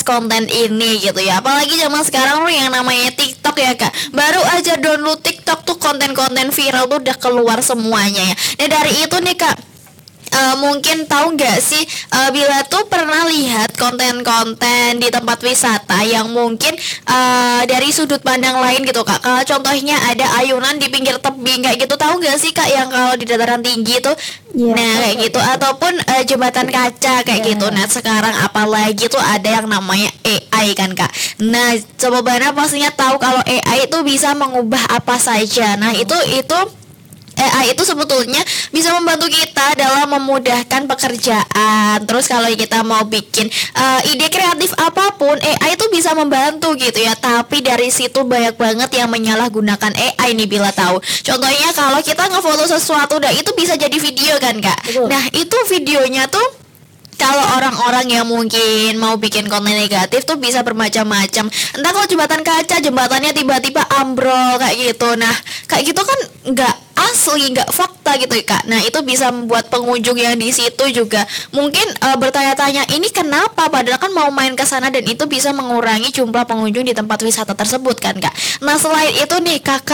konten ini gitu ya. Apalagi zaman sekarang tuh yang namanya TikTok ya Kak. Baru aja download TikTok tuh konten-konten viral tuh udah keluar semuanya ya. Nah dari itu nih Kak, mungkin tahu nggak sih, Bila tuh pernah lihat konten-konten di tempat wisata yang mungkin dari sudut pandang lain gitu Kak. Kalau contohnya ada ayunan di pinggir tebing kayak gitu, tahu nggak sih Kak, yang kalau di dataran tinggi tuh, nah kayak gitu, ataupun jembatan kaca kayak gitu. Nah sekarang apalagi tuh ada yang namanya AI kan Kak. Nah coba Bana pastinya tahu kalau AI itu bisa mengubah apa saja. Nah itu AI itu sebetulnya bisa membantu kita dalam memudahkan pekerjaan. Terus kalau kita mau bikin ide kreatif apapun, AI itu bisa membantu gitu ya. Tapi dari situ banyak banget yang menyalahgunakan AI nih Bila tahu. Contohnya kalau kita ngefoto sesuatu, nah itu bisa jadi video kan Kak. Betul. Nah itu videonya tuh kalau orang-orang yang mungkin mau bikin konten negatif tuh bisa bermacam-macam. Entah kalau jembatan kaca, jembatannya tiba-tiba ambrol kayak gitu. Nah, kayak gitu kan nggak asli, nggak fakta gitu Kak. Nah, itu bisa membuat pengunjung yang di situ juga mungkin bertanya-tanya, ini kenapa? Padahal kan mau main ke sana, dan itu bisa mengurangi jumlah pengunjung di tempat wisata tersebut kan Kak. Nah, selain itu nih Kak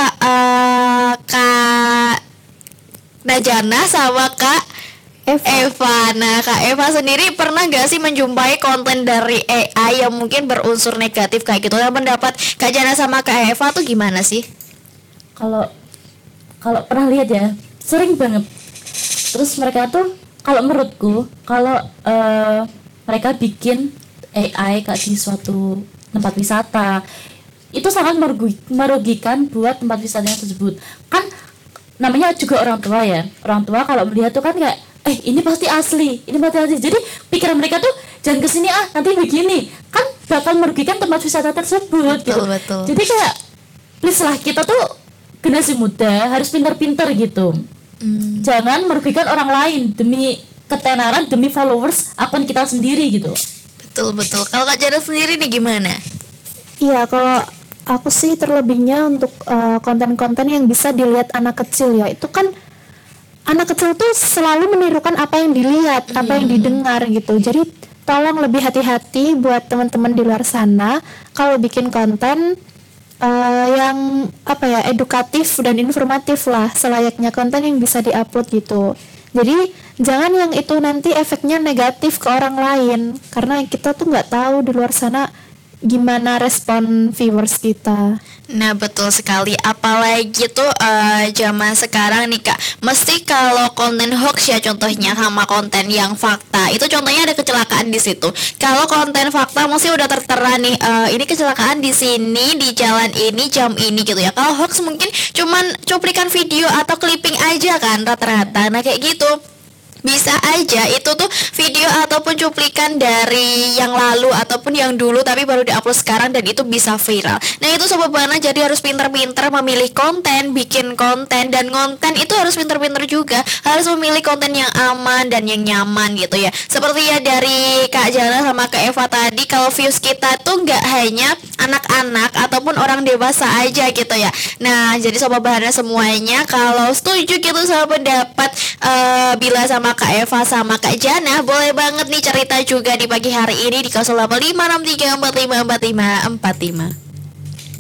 Najana sama Kak Eva. Nah, Kak Eva sendiri pernah gak sih menjumpai konten dari AI yang mungkin berunsur negatif kayak gitu? Yang pendapat Kak Jana sama Kak Eva tuh gimana sih? Kalau pernah lihat ya, sering banget. Terus mereka tuh, kalau menurutku, kalau mereka bikin AI kayak di suatu tempat wisata, itu sangat merugikan buat tempat wisatanya tersebut. Kan namanya juga orang tua ya. Orang tua kalau melihat tuh kan kayak, ini pasti asli, ini pasti asli. Jadi pikiran mereka tuh, jangan kesini nanti begini. Kan bakal merugikan tempat wisata tersebut. Betul, gitu. betul. Jadi kayak, please lah, kita tuh generasi muda harus pintar-pintar gitu. Jangan merugikan orang lain demi ketenaran, demi followers akun kita sendiri gitu. Betul. Kalau Kak Jana sendiri nih gimana? Iya, kalau aku sih terlebihnya untuk konten-konten yang bisa dilihat anak kecil ya. Itu kan anak kecil tuh selalu menirukan apa yang dilihat, apa yang didengar gitu. Jadi tolong lebih hati-hati buat teman-teman di luar sana kalau bikin konten yang edukatif dan informatif lah, selayaknya konten yang bisa diupload gitu. Jadi jangan yang itu nanti efeknya negatif ke orang lain, karena kita tuh nggak tahu di luar sana gimana respon viewers kita. Nah betul sekali, apalagi tuh zaman sekarang nih Kak, mesti kalau konten hoax ya contohnya sama konten yang fakta, itu contohnya ada kecelakaan di situ. Kalau konten fakta mesti udah tertera nih, ini kecelakaan di sini, di jalan ini, jam ini gitu ya. Kalau hoax mungkin cuman cuplikan video atau clipping aja kan rata-rata. Nah kayak gitu, bisa aja itu tuh video ataupun cuplikan dari yang lalu ataupun yang dulu tapi baru diupload sekarang, dan itu bisa viral. Nah itu Sobat Bana jadi harus pinter-pinter memilih konten, bikin konten, dan konten itu harus pinter-pinter juga, harus memilih konten yang aman dan yang nyaman gitu ya. Seperti ya dari Kak Jana sama Kak Eva tadi, kalau views kita tuh nggak hanya anak-anak ataupun orang dewasa aja gitu ya. Nah jadi Sobat Bana semuanya, kalau setuju gitu sama pendapat Bila sama Kak Eva sama Kak Jana, boleh banget nih cerita juga di pagi hari ini di 085634545545.